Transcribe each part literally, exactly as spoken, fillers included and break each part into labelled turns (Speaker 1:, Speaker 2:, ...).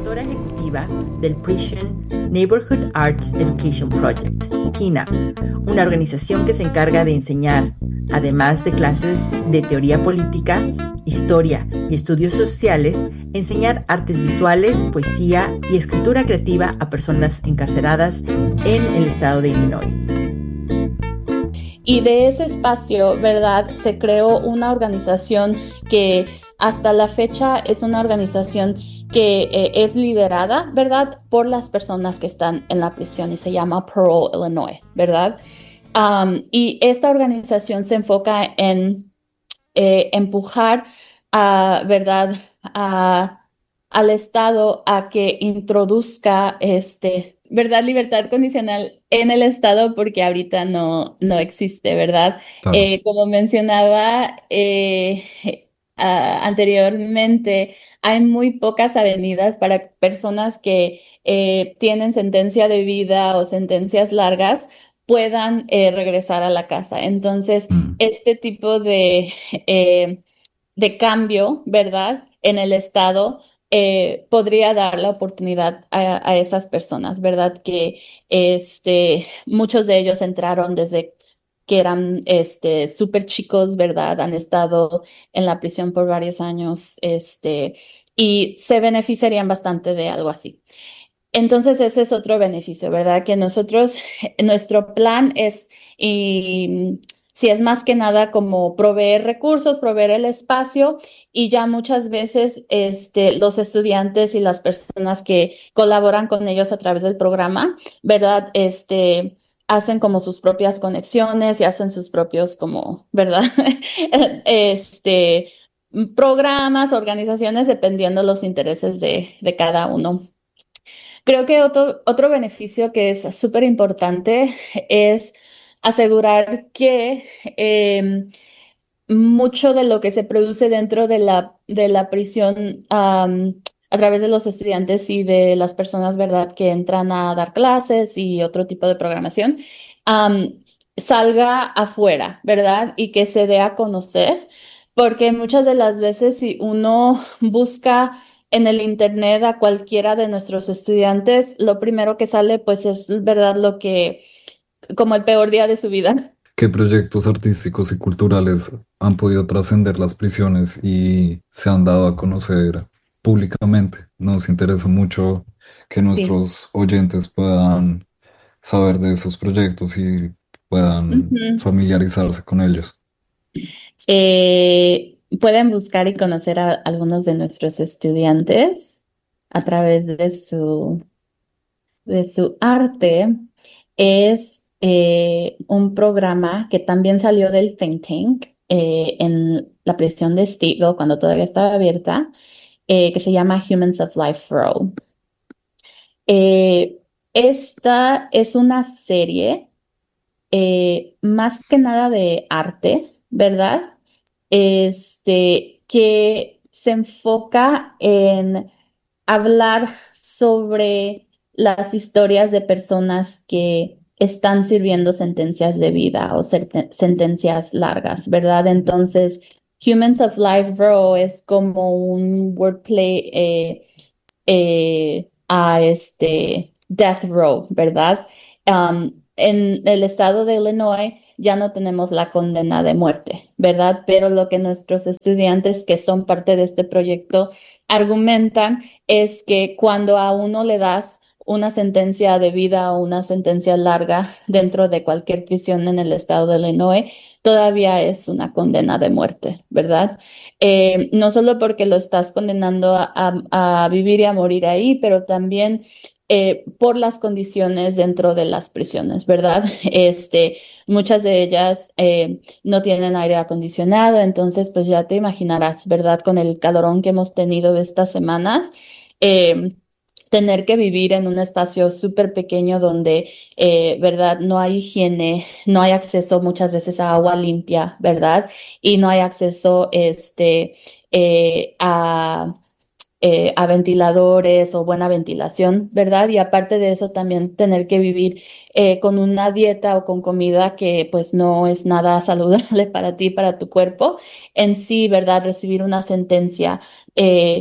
Speaker 1: directora ejecutiva del Prison Neighborhood Arts Education Project, P N A P, una organización que se encarga de enseñar, además de clases de teoría política, historia y estudios sociales, enseñar artes visuales, poesía y escritura creativa a personas encarceradas en el estado de Illinois.
Speaker 2: Y de ese espacio, ¿verdad?, se creó una organización que hasta la fecha es una organización que eh, es liderada, ¿verdad?, por las personas que están en la prisión y se llama Parole Illinois, ¿verdad? Um, y esta organización se enfoca en eh, empujar, a, ¿verdad?, a, al Estado a que introduzca este, ¿verdad?, libertad condicional en el Estado, porque ahorita no, no existe, ¿verdad?
Speaker 3: Claro.
Speaker 2: Eh, como mencionaba eh, uh, anteriormente, hay muy pocas avenidas para personas que eh, tienen sentencia de vida o sentencias largas puedan eh, regresar a la casa. Entonces,
Speaker 3: Mm.
Speaker 2: este tipo de, eh, de cambio, ¿verdad?, en el Estado eh, podría dar la oportunidad a, a esas personas, ¿verdad?, que este, muchos de ellos entraron desde que eran este, súper chicos, ¿verdad?, han estado en la prisión por varios años este, y se beneficiarían bastante de algo así. Entonces, ese es otro beneficio, ¿verdad? Que nosotros, nuestro plan es, y si es más que nada como proveer recursos, proveer el espacio, y ya muchas veces este, los estudiantes y las personas que colaboran con ellos a través del programa, ¿verdad? Este, hacen como sus propias conexiones y hacen sus propios como, ¿verdad? este, programas, organizaciones, dependiendo los intereses de, de cada uno. Creo que otro, otro beneficio que es súper importante es asegurar que eh, mucho de lo que se produce dentro de la, de la prisión um, a través de los estudiantes y de las personas, ¿verdad?, que entran a dar clases y otro tipo de programación, um, salga afuera, ¿verdad? Y que se dé a conocer, porque muchas de las veces si uno busca en el internet a cualquiera de nuestros estudiantes, lo primero que sale pues es, ¿verdad?, lo que, como el peor día de su vida.
Speaker 3: ¿Qué proyectos artísticos y culturales han podido trascender las prisiones y se han dado a conocer públicamente? Nos interesa mucho que
Speaker 2: Sí.
Speaker 3: nuestros oyentes puedan saber de esos proyectos y puedan
Speaker 2: Ujú.
Speaker 3: familiarizarse con ellos.
Speaker 2: Eh, pueden buscar y conocer a algunos de nuestros estudiantes a través de su, de su arte. Es eh, un programa que también salió del think tank eh, en la prisión de Stigo cuando todavía estaba abierta, eh, que se llama Humans of Life Row. Eh, esta es una serie eh, más que nada de arte, ¿verdad? Este, que se enfoca en hablar sobre las historias de personas que están sirviendo sentencias de vida o serte- sentencias largas, ¿verdad? Entonces, Humans of Life Row es como un wordplay eh, eh, a este Death Row, ¿verdad? Um, en el estado de Illinois ya no tenemos la condena de muerte, ¿verdad? Pero lo que nuestros estudiantes que son parte de este proyecto argumentan es que cuando a uno le das una sentencia de vida o una sentencia larga dentro de cualquier prisión en el estado de Illinois, todavía es una condena de muerte, ¿verdad? Eh, no solo porque lo estás condenando a, a- a vivir y a morir ahí, pero también eh, por las condiciones dentro de las prisiones, ¿verdad? Este, muchas de ellas eh, no tienen aire acondicionado, entonces pues ya te imaginarás, ¿verdad? Con el calorón que hemos tenido estas semanas. eh, Tener que vivir en un espacio súper pequeño donde, eh, ¿verdad? No hay higiene, no hay acceso muchas veces a agua limpia, ¿verdad? Y no hay acceso este, eh, a, eh, a ventiladores o buena ventilación, ¿verdad? Y aparte de eso, también tener que vivir eh, con una dieta o con comida que pues no es nada saludable para ti, para tu cuerpo en sí, ¿verdad? Recibir una sentencia. Eh,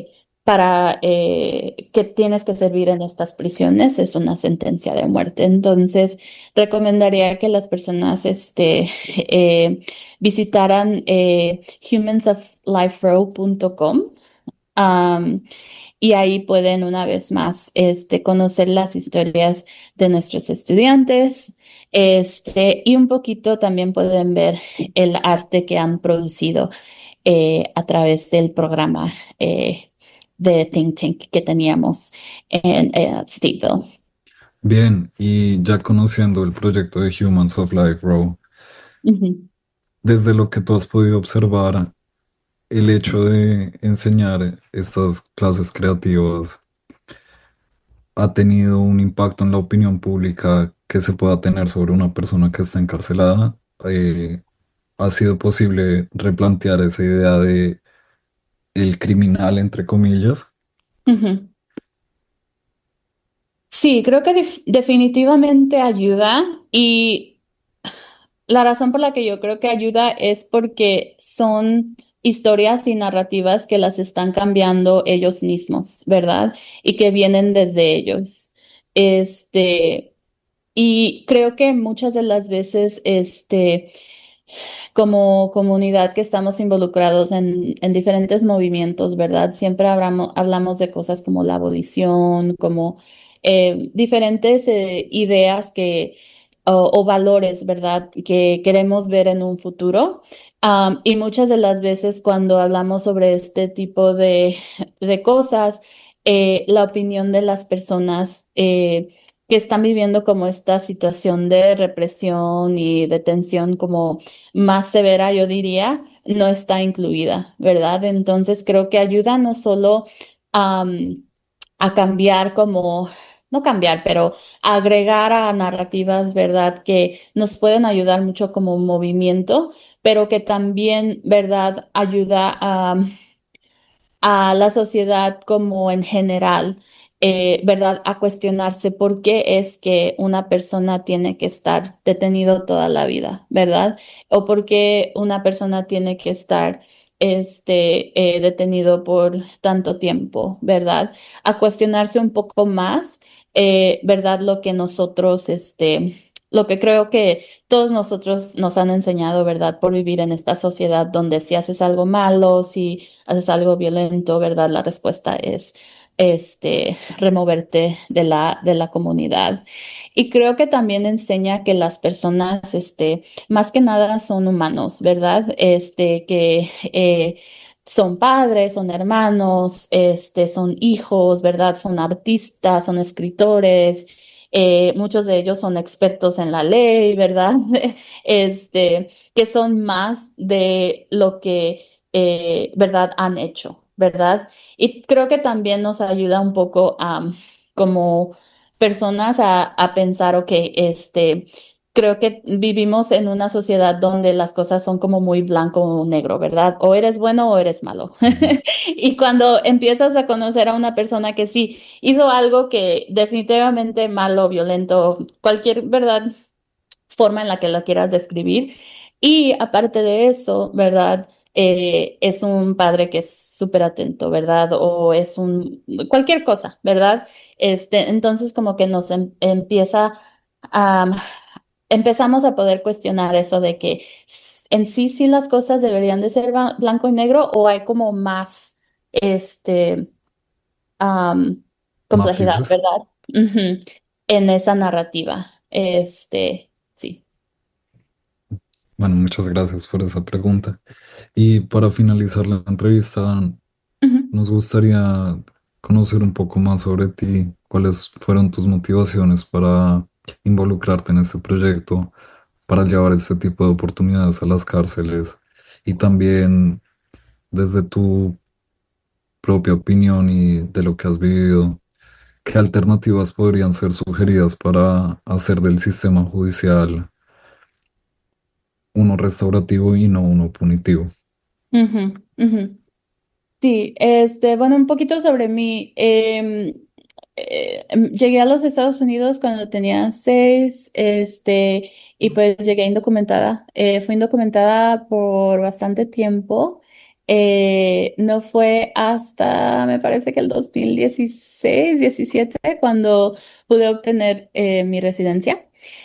Speaker 2: para eh, que tienes que servir en estas prisiones es una sentencia de muerte. Entonces, recomendaría que las personas este, eh, visitaran eh, humans of life row punto com. Um, y ahí pueden una vez más este, conocer las historias de nuestros estudiantes, este, y un poquito también pueden ver el arte que han producido eh, a través del programa eh, de Think Tank que teníamos en eh, Stateville.
Speaker 3: Bien, y ya conociendo el proyecto de Humans of Life Row,
Speaker 2: Ujú.
Speaker 3: desde lo que tú has podido observar, el hecho de enseñar estas clases creativas ha tenido un impacto en la opinión pública que se pueda tener sobre una persona que está encarcelada. Eh, ha sido posible replantear esa idea de el criminal, entre comillas.
Speaker 2: Ujú. Sí, creo que def- definitivamente ayuda y la razón por la que yo creo que ayuda es porque son historias y narrativas que las están cambiando ellos mismos, ¿verdad? Y que vienen desde ellos. Este, y creo que muchas de las veces, este, como comunidad que estamos involucrados en, en diferentes movimientos, ¿verdad? Siempre hablamos, hablamos de cosas como la abolición, como eh, diferentes eh, ideas que, o, o valores, ¿verdad? Que queremos ver en un futuro. Um, y muchas de las veces cuando hablamos sobre este tipo de, de cosas, eh, la opinión de las personas eh, que están viviendo como esta situación de represión y de tensión como más severa, yo diría, no está incluida, ¿verdad? Entonces creo que ayuda no solo am, a cambiar como, no cambiar, pero a agregar a narrativas, ¿verdad? Que nos pueden ayudar mucho como un movimiento, pero que también, ¿verdad? Ayuda a a la sociedad como en general, eh, ¿verdad? A cuestionarse por qué es que una persona tiene que estar detenido toda la vida, ¿verdad? O por qué una persona tiene que estar este, eh, detenido por tanto tiempo, ¿verdad? A cuestionarse un poco más, eh, ¿verdad? Lo que nosotros, este, lo que creo que todos nosotros nos han enseñado, ¿verdad? Por vivir en esta sociedad donde si haces algo malo, si haces algo violento, ¿verdad? La respuesta es este, removerte de la, de la comunidad. Y creo que también enseña que las personas, este, más que nada son humanos, ¿verdad? Este, que eh, son padres, son hermanos, este, son hijos, ¿verdad? Son artistas, son escritores. Eh, muchos de ellos son expertos en la ley, ¿verdad? Este, que son más de lo que eh, ¿verdad? Han hecho, ¿verdad? Y creo que también nos ayuda un poco a, como personas a, a pensar, ok, este, creo que vivimos en una sociedad donde las cosas son como muy blanco o negro, ¿verdad? O eres bueno o eres malo.
Speaker 3: Ujú.
Speaker 2: Y cuando empiezas a conocer a una persona que sí hizo algo que definitivamente malo, violento, cualquier, ¿verdad? Forma en la que lo quieras describir. Y aparte de eso, ¿verdad? Eh, es un padre que es súper atento, ¿verdad? O es un, cualquier cosa, ¿verdad? Este, entonces como que nos em- empieza a, empezamos a poder cuestionar eso de que s- en sí, sí las cosas deberían de ser ba- blanco y negro o hay como más, este, am, complejidad,
Speaker 3: Matices.
Speaker 2: ¿verdad? Ujú. En esa narrativa. Este, sí.
Speaker 3: Bueno, muchas gracias por esa pregunta. Y para finalizar la entrevista,
Speaker 2: Ujú.
Speaker 3: nos gustaría conocer un poco más sobre ti, cuáles fueron tus motivaciones para involucrarte en este proyecto, para llevar este tipo de oportunidades a las cárceles y también desde tu propia opinión y de lo que has vivido, ¿qué alternativas podrían ser sugeridas para hacer del sistema judicial uno restaurativo y no uno punitivo?
Speaker 2: Ujú, ujú. Sí, este, bueno, un poquito sobre mí. Em, eh, em, llegué a los Estados Unidos cuando tenía seis, este, y pues llegué indocumentada. Eh, fui indocumentada por bastante tiempo. eh, no fue hasta, me parece que el dos mil dieciséis, diecisiete, cuando pude obtener eh, mi residencia.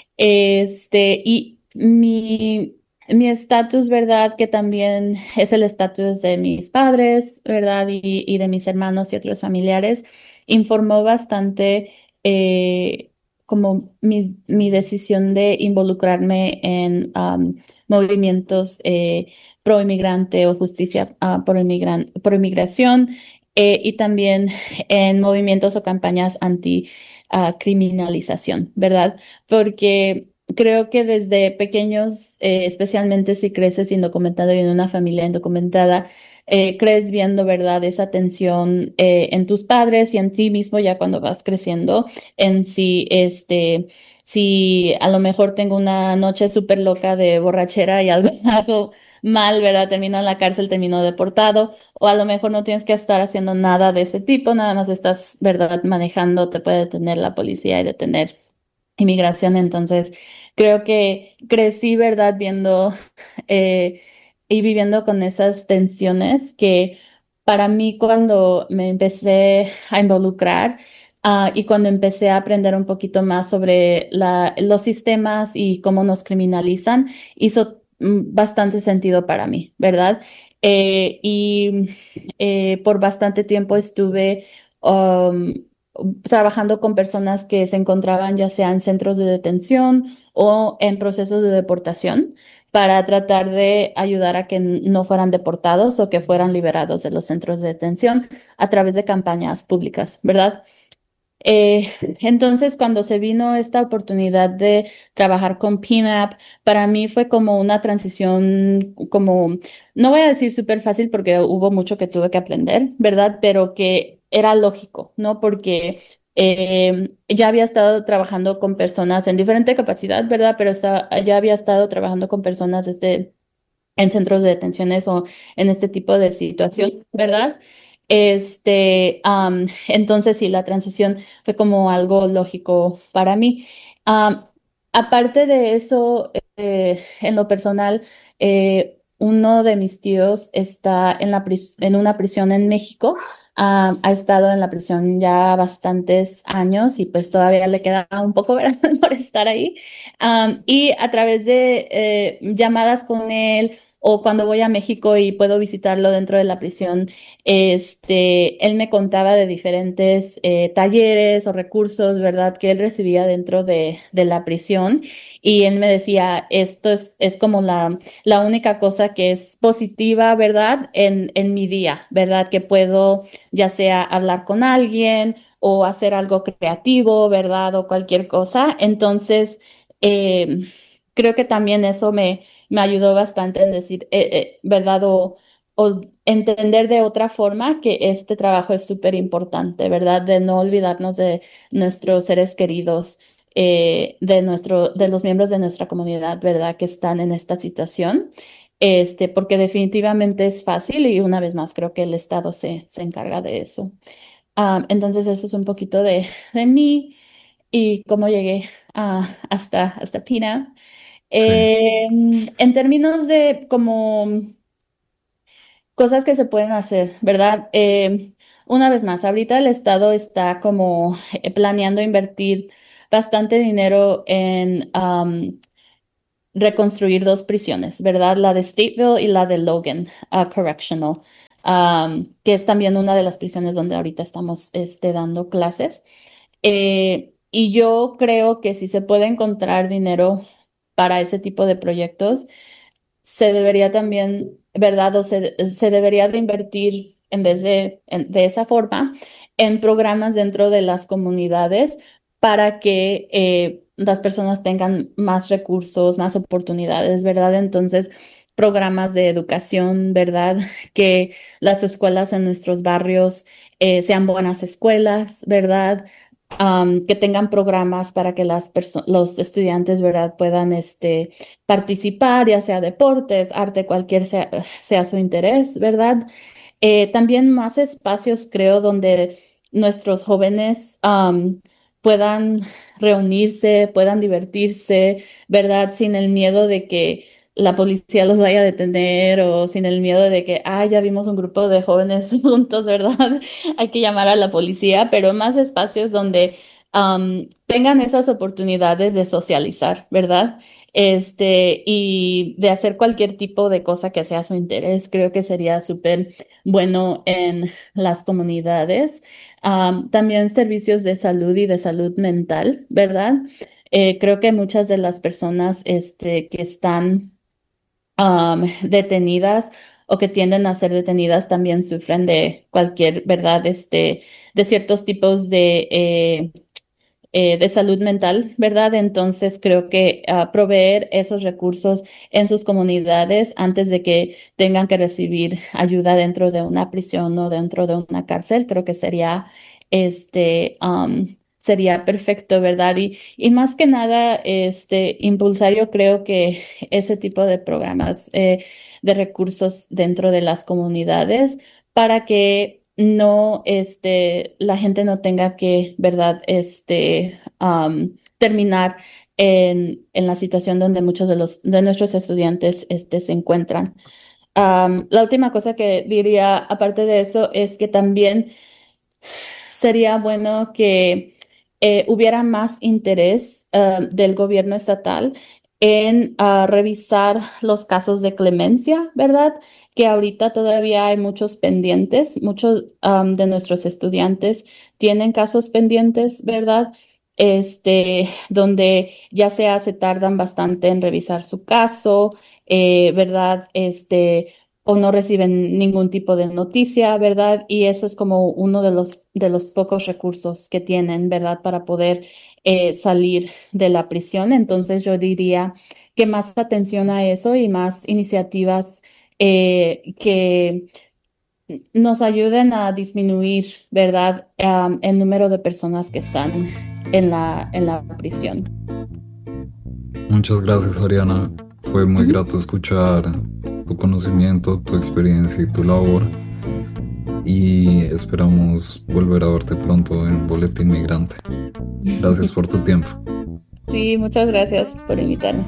Speaker 2: Este, y mi, mi estatus, ¿verdad? Que también es el estatus de mis padres, ¿verdad? Y, y de mis hermanos y otros familiares, informó bastante eh, como mi, mi decisión de involucrarme en um, movimientos eh, pro inmigrante o justicia uh, por, inmigran- por inmigración, eh, y también en movimientos o campañas anti uh, criminalización, ¿verdad? Porque creo que desde pequeños, eh, especialmente si creces indocumentado y en una familia indocumentada, eh, crees viendo, ¿verdad?, esa tensión eh, en tus padres y en ti mismo ya cuando vas creciendo, en si, este, si a lo mejor tengo una noche súper loca de borrachera y algo hago mal, ¿verdad? Termino en la cárcel, termino deportado, o a lo mejor no tienes que estar haciendo nada de ese tipo, nada más estás, ¿verdad?, manejando, te puede detener la policía y detener inmigración. Entonces, creo que crecí, ¿verdad?, viendo eh, y viviendo con esas tensiones que para mí cuando me empecé a involucrar ah, y cuando empecé a aprender un poquito más sobre la- los sistemas y cómo nos criminalizan, hizo mm, bastante sentido para mí, ¿verdad? Eh, y eh, por bastante tiempo estuve um, trabajando con personas que se encontraban ya sea en centros de detención o en procesos de deportación para tratar de ayudar a que no fueran deportados o que fueran liberados de los centros de detención a través de campañas públicas, ¿verdad? Eh, entonces, cuando se vino esta oportunidad de trabajar con P N A P, para mí fue como una transición, como, no voy a decir súper fácil porque hubo mucho que tuve que aprender, ¿verdad? Pero que era lógico, ¿no? Porque eh, ya había estado trabajando con personas en diferente capacidad, ¿verdad? Pero esta- ya había estado trabajando con personas desde en centros de detenciones o en este tipo de situación, ¿verdad? Este, am, entonces sí, la transición fue como algo lógico para mí. Am, aparte de eso, eh, en lo personal, eh, uno de mis tíos está en la pris- en una prisión en México. Am, ha estado en la prisión ya bastantes años y pues todavía le queda un poco, ¿verdad?, por estar ahí. Am, y a través de eh, llamadas con él o cuando voy a México y puedo visitarlo dentro de la prisión, este, él me contaba de diferentes eh, talleres o recursos, ¿verdad?, que él recibía dentro de, de la prisión. Y él me decía, esto es, es como la, la única cosa que es positiva, ¿verdad?, en, en mi día, ¿verdad?, que puedo ya sea hablar con alguien o hacer algo creativo, ¿verdad?, o cualquier cosa. Entonces, eh, creo que también eso me me ayudó bastante en decir, eh, eh, ¿verdad? O, o entender de otra forma que este trabajo es súper importante, ¿verdad? De no olvidarnos de nuestros seres queridos, eh, de nuestro, de los miembros de nuestra comunidad, ¿verdad? Que están en esta situación. Este, porque definitivamente es fácil y una vez más creo que el Estado se, se encarga de eso. Ah, entonces eso es un poquito de, de mí y cómo llegué a, hasta, hasta Pina.
Speaker 3: Sí,
Speaker 2: Eh, en términos de como cosas que se pueden hacer, ¿verdad? Eh, una vez más, ahorita el Estado está como eh, planeando invertir bastante dinero en um, reconstruir dos prisiones, ¿verdad? La de Stateville y la de Logan uh, Correctional, um, que es también una de las prisiones donde ahorita estamos este, dando clases. Eh, y yo creo que si se puede encontrar dinero para ese tipo de proyectos, se debería también, ¿verdad? O se, se debería de invertir en vez de, en- de esa forma en programas dentro de las comunidades para que eh, las personas tengan más recursos, más oportunidades, ¿verdad? Entonces, programas de educación, ¿verdad? Que las escuelas en nuestros barrios eh, sean buenas escuelas, ¿verdad? Am, que tengan programas para que las perso- los estudiantes, ¿verdad?, puedan este, participar, ya sea deportes, arte, cualquier sea, sea su interés, ¿verdad? Eh, también más espacios, creo, donde nuestros jóvenes am, puedan reunirse, puedan divertirse, ¿verdad? Sin el miedo de que la policía los vaya a detener o sin el miedo de que, ah, ya vimos un grupo de jóvenes juntos, ¿verdad? Hay que llamar a la policía, pero más espacios donde am, tengan esas oportunidades de socializar, ¿verdad? Este, y de hacer cualquier tipo de cosa que sea su interés. Creo que sería súper bueno en las comunidades. Am, también servicios de salud y de salud mental, ¿verdad? Eh, creo que muchas de las personas este, que están am, detenidas o que tienden a ser detenidas también sufren de cualquier, ¿verdad? Este, de ciertos tipos de eh, eh, de salud mental, ¿verdad? Entonces creo que ah, proveer esos recursos en sus comunidades antes de que tengan que recibir ayuda dentro de una prisión o dentro de una cárcel, creo que sería este um, sería perfecto, ¿verdad? Y, y más que nada, este, impulsar yo creo que ese tipo de programas eh, de recursos dentro de las comunidades para que no, este, la gente no tenga que, ¿verdad? Este, am, terminar en, en la situación donde muchos de los, de nuestros estudiantes, este, se encuentran. Am, la última cosa que diría, aparte de eso, es que también sería bueno que eh, hubiera más interés eh, del gobierno estatal en ah, revisar los casos de clemencia, ¿verdad? Que ahorita todavía hay muchos pendientes, muchos am, de nuestros estudiantes tienen casos pendientes, ¿verdad? Este, donde ya sea se tardan bastante en revisar su caso, eh, ¿verdad? Este, o no reciben ningún tipo de noticia, ¿verdad? Y eso es como uno de los, de los pocos recursos que tienen, ¿verdad? Para poder eh, salir de la prisión. Entonces yo diría que más atención a eso y más iniciativas eh, que nos ayuden a disminuir, ¿verdad? Am, el número de personas que están en la, en la prisión.
Speaker 3: Muchas gracias, Ariana. Fue muy
Speaker 2: Ujú.
Speaker 3: grato escuchar tu conocimiento, tu experiencia y tu labor. Y esperamos volver a verte pronto en Boletín Migrante. Gracias por tu tiempo.
Speaker 2: Sí, muchas gracias por invitarme.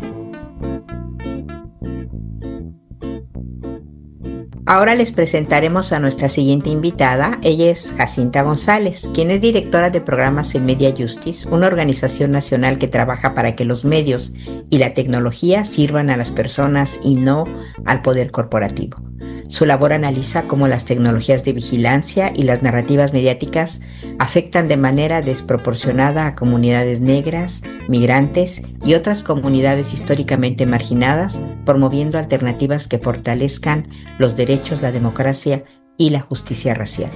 Speaker 1: Ahora les presentaremos a nuestra siguiente invitada. Ella es Jacinta González, quien es directora de programas en Media Justice, una organización nacional que trabaja para que los medios y la tecnología sirvan a las personas y no al poder corporativo. Su labor analiza cómo las tecnologías de vigilancia y las narrativas mediáticas afectan de manera desproporcionada a comunidades negras, migrantes y otras comunidades históricamente marginadas, promoviendo alternativas que fortalezcan los derechos, la democracia y la justicia racial.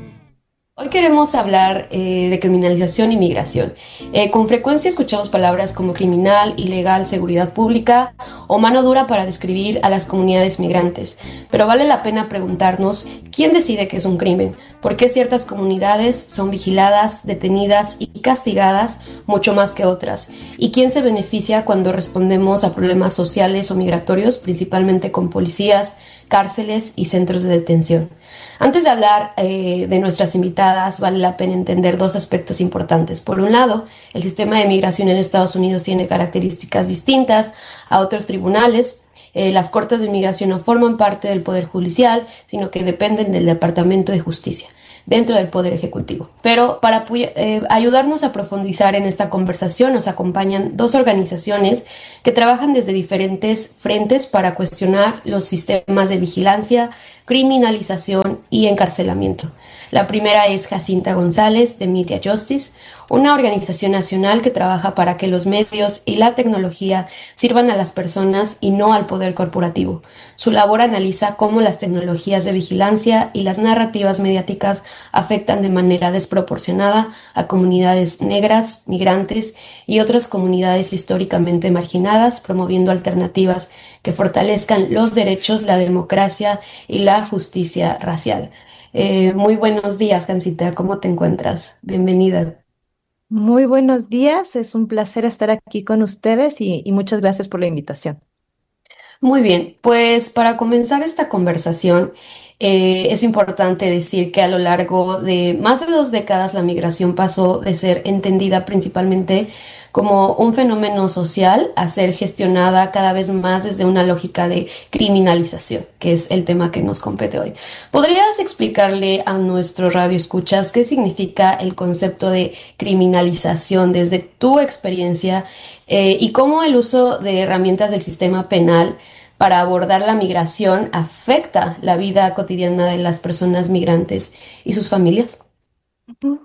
Speaker 4: Hoy queremos hablar eh, de criminalización y migración. Eh, con frecuencia escuchamos palabras como criminal, ilegal, seguridad pública o mano dura para describir a las comunidades migrantes. Pero vale la pena preguntarnos quién decide que es un crimen, por qué ciertas comunidades son vigiladas, detenidas y castigadas mucho más que otras, y quién se beneficia cuando respondemos a problemas sociales o migratorios, principalmente con policías, cárceles y centros de detención. Antes de hablar eh, de nuestras invitadas, vale la pena entender dos aspectos importantes. Por un lado, el sistema de migración en Estados Unidos tiene características distintas a otros tribunales. Eh, las cortes de migración no forman parte del Poder Judicial, sino que dependen del Departamento de Justicia, dentro del Poder Ejecutivo. Pero para eh, ayudarnos a profundizar en esta conversación nos acompañan dos organizaciones que trabajan desde diferentes frentes para cuestionar los sistemas de vigilancia, criminalización y encarcelamiento. La primera es Jacinta González de Media Justice, una organización nacional que trabaja para que los medios y la tecnología sirvan a las personas y no al poder corporativo. Su labor analiza cómo las tecnologías de vigilancia y las narrativas mediáticas afectan de manera desproporcionada a comunidades negras, migrantes y otras comunidades históricamente marginadas, promoviendo alternativas que fortalezcan los derechos, la democracia y la justicia racial. Eh, muy buenos días, Jancita, ¿cómo te encuentras? Bienvenida.
Speaker 5: Muy buenos días, es un placer estar aquí con ustedes y, y muchas gracias por la invitación.
Speaker 4: Muy bien, pues para comenzar esta conversación, eh, es importante decir que a lo largo de más de dos décadas la migración pasó de ser entendida principalmente como un fenómeno social a ser gestionada cada vez más desde una lógica de criminalización, que es el tema que nos compete hoy. ¿Podrías explicarle a nuestro radio escuchas qué significa el concepto de criminalización desde tu experiencia eh, y cómo el uso de herramientas del sistema penal para abordar la migración afecta la vida cotidiana de las personas migrantes y sus familias?
Speaker 5: Ujú.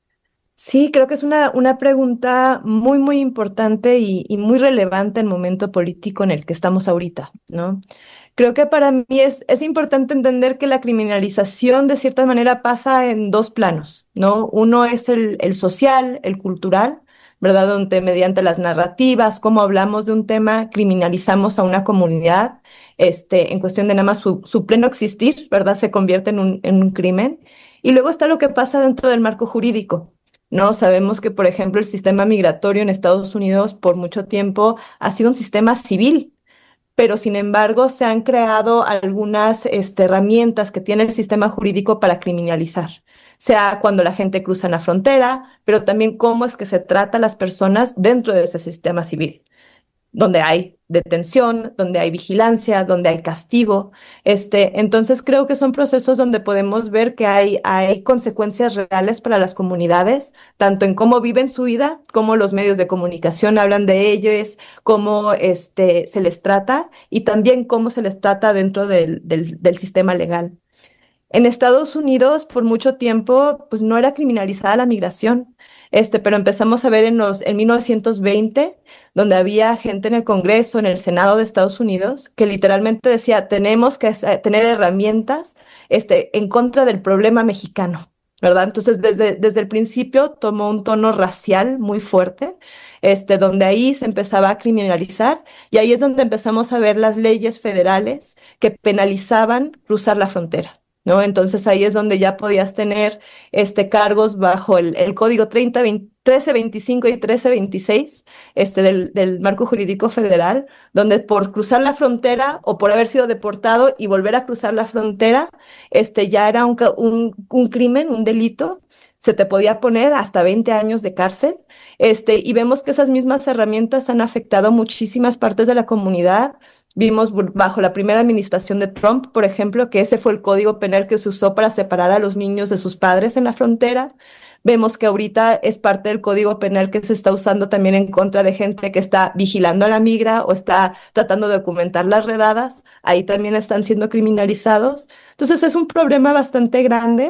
Speaker 5: Sí, creo que es una, una pregunta muy, muy importante y, y muy relevante en el momento político en el que estamos ahorita, ¿no? Creo que para mí es, es importante entender que la criminalización de cierta manera pasa en dos planos, ¿no? Uno es el, el social, el cultural, ¿verdad? Donde mediante las narrativas, cómo hablamos de un tema, criminalizamos a una comunidad, este, en cuestión de nada más su, su pleno existir, ¿verdad? Se convierte en un, en un crimen. Y luego está lo que pasa dentro del marco jurídico. No, sabemos que, por ejemplo, el sistema migratorio en Estados Unidos por mucho tiempo ha sido un sistema civil, pero sin embargo se han creado algunas este, herramientas que tiene el sistema jurídico para criminalizar, sea cuando la gente cruza la frontera, pero también cómo es que se trata a las personas dentro de ese sistema civil, donde hay detención, donde hay vigilancia, donde hay castigo. Este, entonces creo que son procesos donde podemos ver que hay, hay consecuencias reales para las comunidades, tanto en cómo viven su vida, cómo los medios de comunicación hablan de ellos, cómo este, se les trata y también cómo se les trata dentro del, del, del sistema legal. En Estados Unidos, por mucho tiempo, pues no era criminalizada la migración, este, pero empezamos a ver en los, en mil novecientos veinte, donde había gente en el Congreso, en el Senado de Estados Unidos, que literalmente decía, tenemos que eh, tener herramientas, este, en contra del problema mexicano, ¿verdad? Entonces, desde, desde el principio tomó un tono racial muy fuerte, este, donde ahí se empezaba a criminalizar, y ahí es donde empezamos a ver las leyes federales que penalizaban cruzar la frontera. ¿No? Entonces ahí es donde ya podías tener este, cargos bajo el, el código treinta, veinte, trece veinticinco y trece veintiséis este, del, del marco jurídico federal, donde por cruzar la frontera o por haber sido deportado y volver a cruzar la frontera, este, ya era un, un, un crimen, un delito, se te podía poner hasta veinte años de cárcel, este, y vemos que esas mismas herramientas han afectado muchísimas partes de la comunidad. Vimos bajo la primera administración de Trump, por ejemplo, que ese fue el código penal que se usó para separar a los niños de sus padres en la frontera. Vemos que ahorita es parte del código penal que se está usando también en contra de gente que está vigilando a la migra o está tratando de documentar las redadas. Ahí también están siendo criminalizados. Entonces es un problema bastante grande.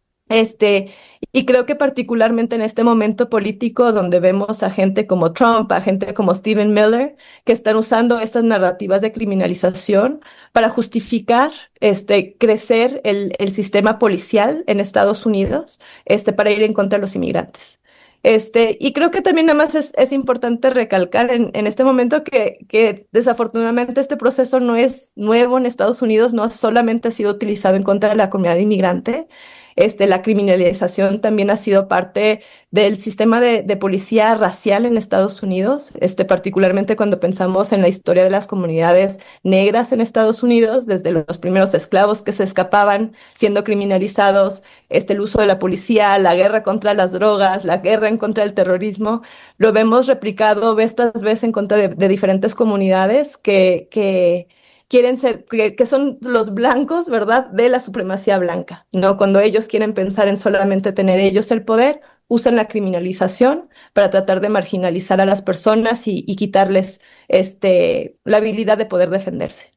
Speaker 5: Este, y creo que particularmente en este momento político donde vemos a gente como Trump, a gente como Stephen Miller, que están usando estas narrativas de criminalización para justificar este, crecer el, el sistema policial en Estados Unidos, este, para ir en contra de los inmigrantes. Este, y creo que también nada más es, es importante recalcar en, en este momento que, que desafortunadamente este proceso no es nuevo en Estados Unidos, no solamente ha sido utilizado en contra de la comunidad inmigrante. Este, la criminalización también ha sido parte del sistema de, de policía racial en Estados Unidos, este, particularmente cuando pensamos en la historia de las comunidades negras en Estados Unidos, desde los primeros esclavos que se escapaban siendo criminalizados, este, el uso de la policía, la guerra contra las drogas, la guerra en contra del terrorismo, lo vemos replicado vez tras vez en contra de, de diferentes comunidades que... que quieren ser, que, que son los blancos, ¿verdad?, de la supremacía blanca, ¿no? Cuando ellos quieren pensar en solamente tener ellos el poder, usan la criminalización para tratar de marginalizar a las personas y, y quitarles este, la habilidad de poder defenderse.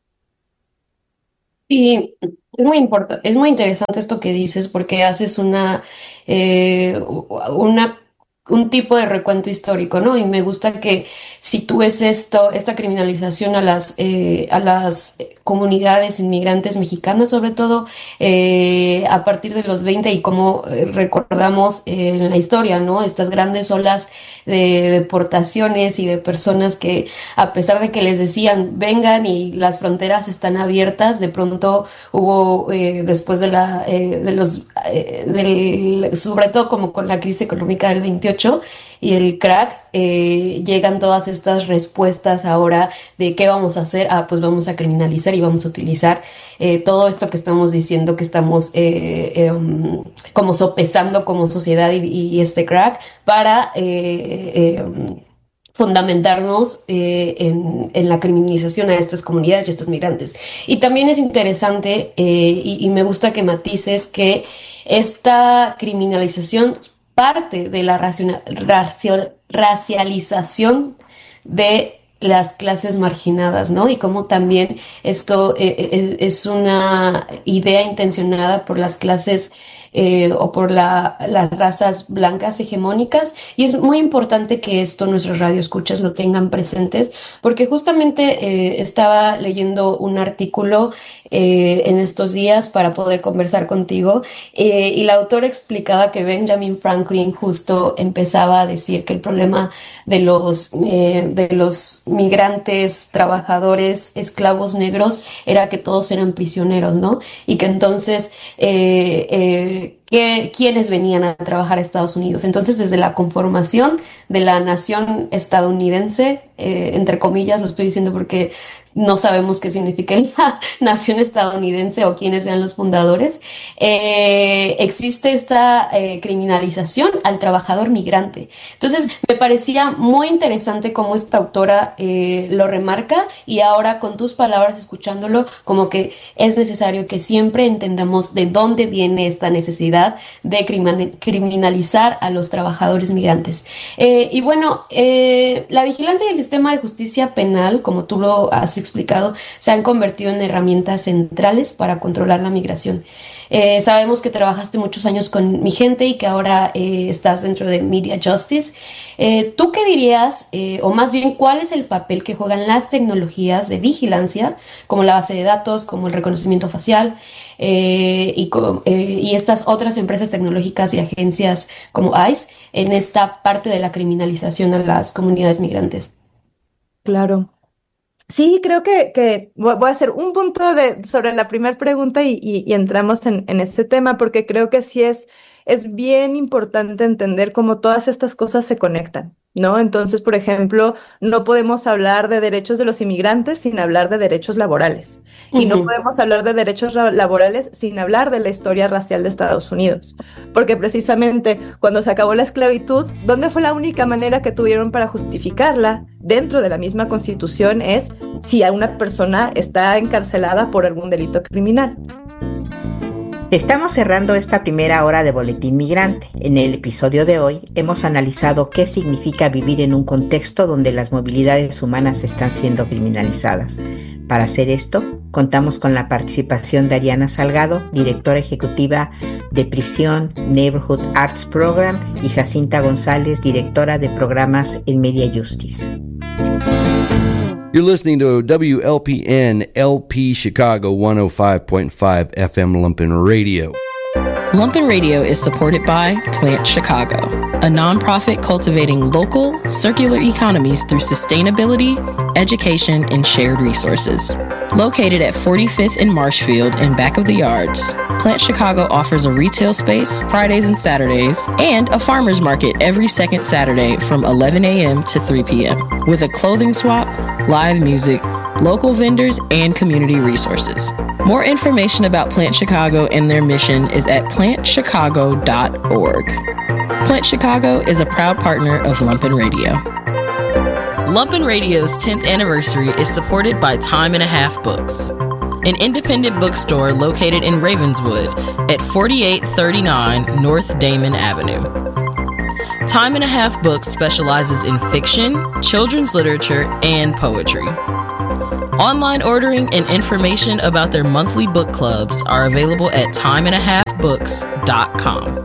Speaker 4: Y es muy importante, es muy interesante esto que dices porque haces una, eh, una un tipo de recuento histórico, ¿no? Y me gusta que sitúes esto, esta criminalización a las, eh, a las comunidades inmigrantes mexicanas, sobre todo eh, a partir de los veinte y como eh, recordamos eh, en la historia, ¿no? Estas grandes olas de deportaciones y de personas que a pesar de que les decían vengan y las fronteras están abiertas, de pronto hubo eh, después de la, eh, de los, eh, del, sobre todo como con la crisis económica del veintiocho, dieciocho y el crack, eh, llegan todas estas respuestas ahora de qué vamos a hacer. Ah, pues vamos a criminalizar y vamos a utilizar eh, todo esto que estamos diciendo, que estamos eh, eh, um, como sopesando como sociedad y, y este crack para eh, eh, um, fundamentarnos eh, en, en la criminalización a estas comunidades y a estos migrantes. Y también es interesante eh, y, y me gusta que matices que esta criminalización parte de la raciona- racial- racialización de las clases marginadas, ¿no? Y cómo también esto eh, eh, es una idea intencionada por las clases eh, o por la, las razas blancas hegemónicas, y es muy importante que esto nuestros radioescuchas lo tengan presentes, porque justamente eh, estaba leyendo un artículo eh, en estos días para poder conversar contigo, eh, y la autora explicaba que Benjamin Franklin justo empezaba a decir que el problema de los, eh, de los migrantes, trabajadores, esclavos negros, era que todos eran prisioneros, ¿no? Y que entonces eh, eh, que, quienes venían a trabajar a Estados Unidos. Entonces, desde la conformación de la nación estadounidense, eh, entre comillas, lo estoy diciendo porque no sabemos qué significa la nación estadounidense o quiénes sean los fundadores, eh, existe esta eh, criminalización al trabajador migrante. Entonces, me parecía muy interesante cómo esta autora eh, lo remarca, y ahora con tus palabras, escuchándolo, como que es necesario que siempre entendamos de dónde viene esta necesidad de criminalizar a los trabajadores migrantes. Eh, y bueno, eh, la vigilancia y el sistema de justicia penal, como tú lo has explicado, se han convertido en herramientas centrales para controlar la migración. Eh, sabemos que trabajaste muchos años con Mi Gente y que ahora eh, estás dentro de Media Justice. Eh, ¿Tú qué dirías, eh, o más bien, cuál es el papel que juegan las tecnologías de vigilancia, como la base de datos, como el reconocimiento facial, eh, y, eh, y estas otras empresas tecnológicas y agencias como ICE en esta parte de la criminalización a las comunidades migrantes?
Speaker 5: Claro. Sí, creo que, que voy voy a hacer un punto de, sobre la primera pregunta y, y, y entramos en, en este tema, porque creo que sí es, es bien importante entender cómo todas estas cosas se conectan, ¿no? Entonces, por ejemplo, no podemos hablar de derechos de los inmigrantes sin hablar de derechos laborales. Y no
Speaker 4: Ujú.
Speaker 5: podemos hablar de derechos ra- laborales sin hablar de la historia racial de Estados Unidos. Porque precisamente cuando se acabó la esclavitud, ¿dónde fue la única manera que tuvieron para justificarla dentro de la misma Constitución? Es si a una persona está encarcelada por algún delito criminal.
Speaker 1: Estamos cerrando esta primera hora de Boletín Migrante. En el episodio de hoy hemos analizado qué significa vivir en un contexto donde las movilidades humanas están siendo criminalizadas. Para hacer esto, contamos con la participación de Ariana Salgado, directora ejecutiva de Prisión Neighborhood Arts Program, y Jacinta González, directora de programas en Media Justice.
Speaker 6: You're listening to W L P N L P Chicago one oh five point five F M Lumpen Radio.
Speaker 7: Lumpen Radio is supported by Plant Chicago, a nonprofit cultivating local, circular economies through sustainability, education, and shared resources. Located at forty-fifth and Marshfield in back of the yards, Plant Chicago offers a retail space Fridays and Saturdays and a farmer's market every second Saturday from eleven a.m. to three p.m. with a clothing swap, live music, local vendors, and community resources. More information about Plant Chicago and their mission is at plant chicago dot org. Plant Chicago is a proud partner of Lumpen Radio. Lumpen Radio's tenth anniversary is supported by Time and a Half Books, an independent bookstore located in Ravenswood at forty-eight thirty-nine North Damon Avenue. Time and a Half Books specializes in fiction, children's literature, and poetry. Online ordering and information about their monthly book clubs are available at time and a half books dot com.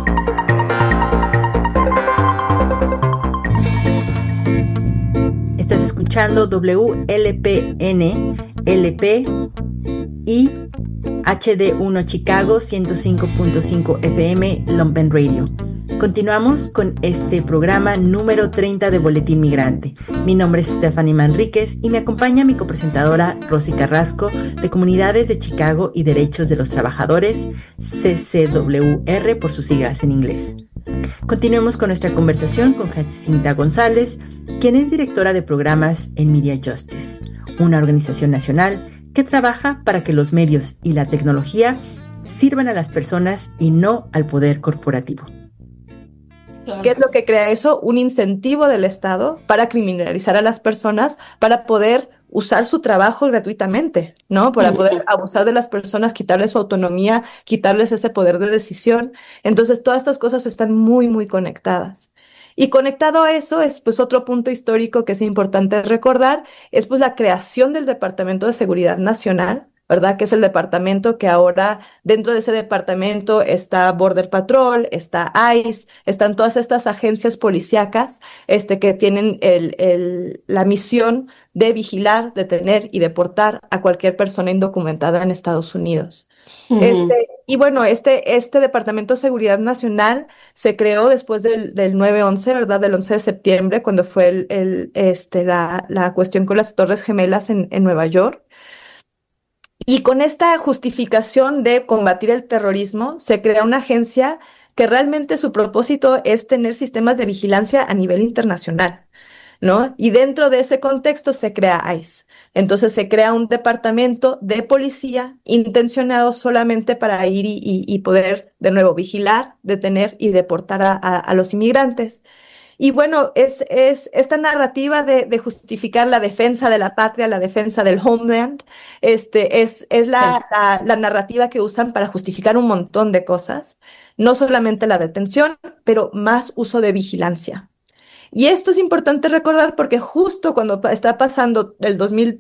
Speaker 1: Estás escuchando W L P N L P y H D uno Chicago ciento cinco punto cinco F M Lumpen Radio. Continuamos con este programa número treinta de Boletín Migrante. Mi nombre es Stephanie Manríquez y me acompaña mi copresentadora Rosy Carrasco, de Comunidades de Chicago y Derechos de los Trabajadores, C C W R por sus siglas en inglés. Continuemos con nuestra conversación con Jacinta González, quien es directora de programas en Media Justice, una organización nacional que trabaja para que los medios y la tecnología sirvan a las personas y no al poder corporativo.
Speaker 5: ¿Qué es lo que crea eso? Un incentivo del Estado para criminalizar a las personas, para poder usar su trabajo gratuitamente, ¿no? Para poder abusar de las personas, quitarles su autonomía, quitarles ese poder de decisión. Entonces, todas estas cosas están muy, muy conectadas. Y conectado a eso es, pues, otro punto histórico que es importante recordar, es, pues, la creación del Departamento de Seguridad Nacional, ¿verdad? Que es el departamento que ahora, dentro de ese departamento está Border Patrol, está ICE, están todas estas agencias policíacas este, que tienen el, el, la misión de vigilar, detener y deportar a cualquier persona indocumentada en Estados Unidos. Uh-huh. Este, y bueno, este, este Departamento de Seguridad Nacional se creó después del, del nueve once, ¿verdad? Del once de septiembre, cuando fue el, el, este, la, la cuestión con las Torres Gemelas en, en Nueva York. Y con esta justificación de combatir el terrorismo, se crea una agencia que realmente su propósito es tener sistemas de vigilancia a nivel internacional, ¿no? Y dentro de ese contexto se crea ICE. Entonces se crea un departamento de policía intencionado solamente para ir y, y, y poder, de nuevo, vigilar, detener y deportar a, a, a los inmigrantes. Y bueno, es, es esta narrativa de, de justificar la defensa de la patria, la defensa del homeland, este, es, es la, la, la narrativa que usan para justificar un montón de cosas, no solamente la detención, pero más uso de vigilancia. Y esto es importante recordar porque justo cuando está pasando el dos mil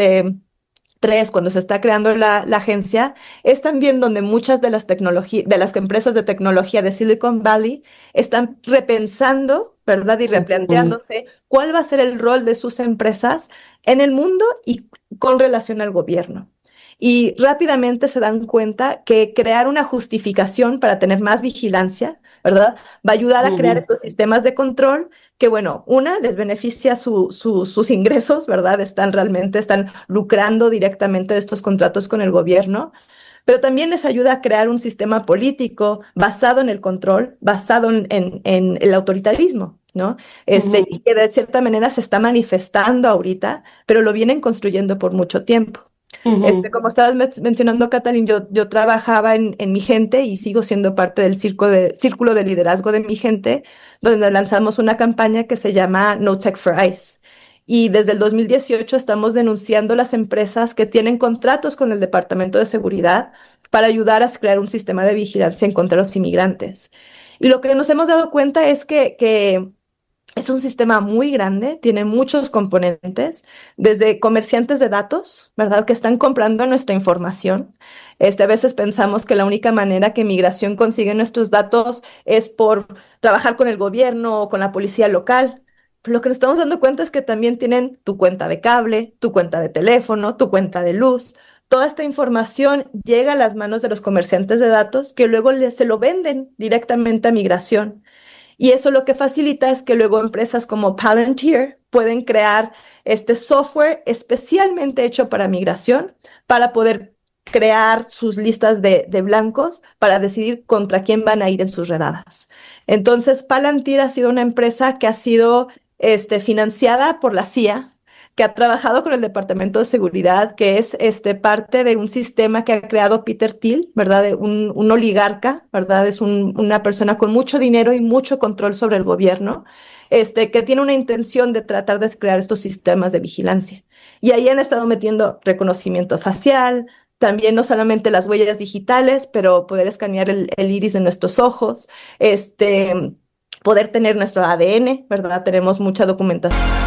Speaker 5: tres, cuando se está creando la, la agencia, es también donde muchas de las, tecnologías, de las empresas de tecnología de Silicon Valley están repensando, ¿verdad? Y replanteándose uh-huh. cuál va a ser el rol de sus empresas en el mundo y con relación al gobierno. Y rápidamente se dan cuenta que crear una justificación para tener más vigilancia, ¿verdad? Va a ayudar a crear uh-huh. estos sistemas de control que, bueno, una, les beneficia su, su, sus ingresos, ¿verdad? Están realmente, están lucrando directamente de estos contratos con el gobierno, pero también les ayuda a crear un sistema político basado en el control, basado en, en, en el autoritarismo, ¿no? Este, uh-huh. Y que de cierta manera se está manifestando ahorita, pero lo vienen construyendo por mucho tiempo. Uh-huh. Este, como estabas mencionando, Catalin, yo, yo trabajaba en, en Mi Gente y sigo siendo parte del círculo de, círculo de liderazgo de Mi Gente, donde lanzamos una campaña que se llama No Tech for ICE. Y desde el dos mil dieciocho estamos denunciando las empresas que tienen contratos con el Departamento de Seguridad para ayudar a crear un sistema de vigilancia en contra de los inmigrantes. Y lo que nos hemos dado cuenta es que, que es un sistema muy grande, tiene muchos componentes, desde comerciantes de datos, ¿verdad? Que están comprando nuestra información. Este, a veces pensamos que la única manera que Migración consigue nuestros datos es por trabajar con el gobierno o con la policía local. Pero lo que nos estamos dando cuenta es que también tienen tu cuenta de cable, tu cuenta de teléfono, tu cuenta de luz. Toda esta información llega a las manos de los comerciantes de datos que luego les, se lo venden directamente a Migración. Y eso lo que facilita es que luego empresas como Palantir pueden crear este software especialmente hecho para migración para poder crear sus listas de, de blancos para decidir contra quién van a ir en sus redadas. Entonces, Palantir ha sido una empresa que ha sido este, financiada por la C I A, que ha trabajado con el Departamento de Seguridad, que es este, parte de un sistema que ha creado Peter Thiel, ¿verdad? De un, un oligarca, ¿verdad? Es un, una persona con mucho dinero y mucho control sobre el gobierno, este, que tiene una intención de tratar de crear estos sistemas de vigilancia. Y ahí han estado metiendo reconocimiento facial, también no solamente las huellas digitales, pero poder escanear el, el iris de nuestros ojos, este, poder tener nuestro A D N, ¿verdad? Tenemos mucha documentación.